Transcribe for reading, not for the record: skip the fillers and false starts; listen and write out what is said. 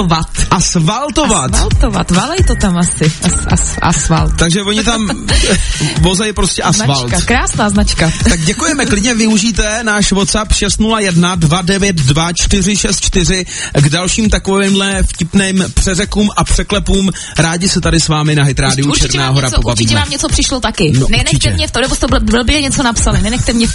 Asfaltovat, valej to tam asi. Asfalt. Takže oni tam vozejí prostě asfalt. Značka, krásná značka. Tak děkujeme, klidně využijte náš WhatsApp 601 292 464 k dalším takovýmhle vtipným přeřekům a překlepům. Rádi se tady s vámi na Hit Radio Černá Hora pobavíme. Určitě vám něco přišlo taky. No, nenechte mě v to, nebo jste blbě něco napsali, nenechte mě